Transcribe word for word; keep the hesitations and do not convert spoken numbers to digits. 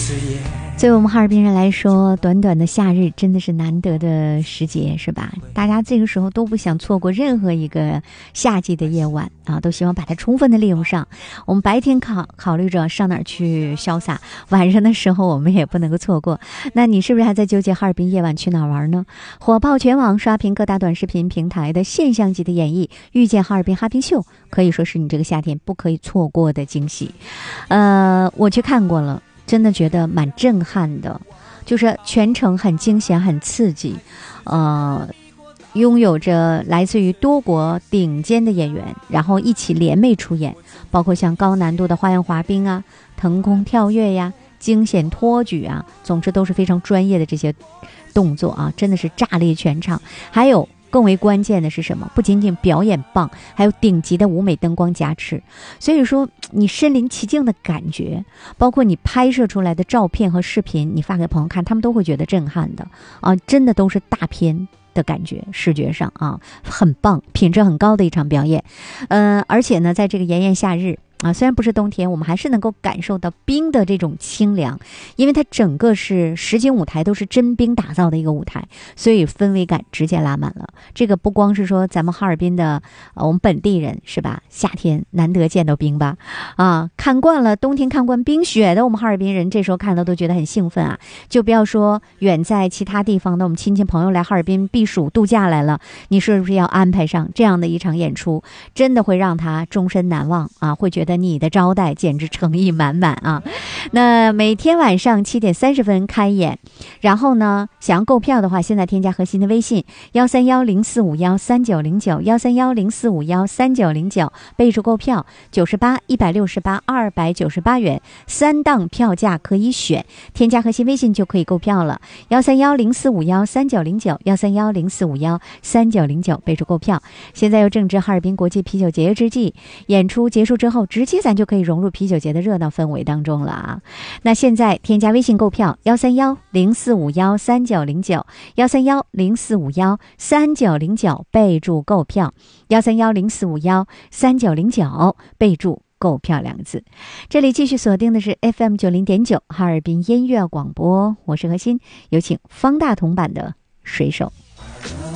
对我们哈尔滨人来说，短短的夏日真的是难得的时节，是吧？大家这个时候都不想错过任何一个夏季的夜晚啊，都希望把它充分的利用上。我们白天考考虑着上哪儿去潇洒，晚上的时候我们也不能够错过。那你是不是还在纠结哈尔滨夜晚去哪儿玩呢？火爆全网，刷屏各大短视频平台的现象级的演绎，遇见哈尔滨哈滨秀，可以说是你这个夏天不可以错过的惊喜。呃，我去看过了。真的觉得蛮震撼的，就是全程很惊险很刺激，呃，拥有着来自于多国顶尖的演员，然后一起联袂出演，包括像高难度的花样滑冰啊、腾空跳跃呀、惊险托举啊，总之都是非常专业的这些动作啊，真的是炸裂全场。还有更为关键的是什么？不仅仅表演棒，还有顶级的舞美灯光加持。所以说你身临其境的感觉，包括你拍摄出来的照片和视频，你发给朋友看，他们都会觉得震撼的啊！真的都是大片的感觉，视觉上啊很棒，品质很高的一场表演。呃，而且呢，在这个炎炎夏日啊，虽然不是冬天，我们还是能够感受到冰的这种清凉，因为它整个是实景舞台，都是真冰打造的一个舞台，所以氛围感直接拉满了。这个不光是说咱们哈尔滨的、呃、我们本地人是吧？夏天难得见到冰吧？啊，看惯了冬天看惯冰雪的我们哈尔滨人，这时候看到都觉得很兴奋啊！就不要说远在其他地方的我们亲戚朋友来哈尔滨避暑度假来了，你是不是要安排上这样的一场演出？真的会让他终身难忘啊！会觉得你的招待简直诚意满满啊！那每天晚上七点三十分开演，然后呢，想要购票的话，现在添加核心的微信幺三幺零四五幺三九零九幺三幺零四五幺三九零九，备注购票九十八、一百六十八、二百九十八元，三档票价可以选，添加核心微信就可以购票了。幺三幺零四五幺三九零九幺三幺零四五幺三九零九，备注购票。现在又正值哈尔滨国际啤酒节之际，演出结束之后，直接咱就可以融入啤酒节的热闹氛围当中了啊！那现在添加微信购票幺三幺零四五幺三九零九幺三幺零四五幺三九零九，备注购票幺三幺零四五幺三九零九，备注购票两个字。这里继续锁定的是 F M 九零点九 哈尔滨音乐广播，我是何欣，有请方大同版的水手。